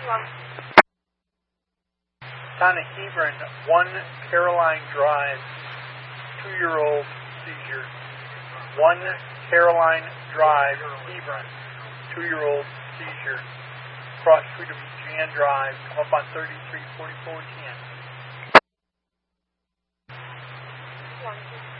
Donna Hebron, 1 Caroline Drive, 2-year-old seizure. 1 Caroline Drive, Hebron, 2-year-old seizure. Cross street of Jan Drive, come up on 334410.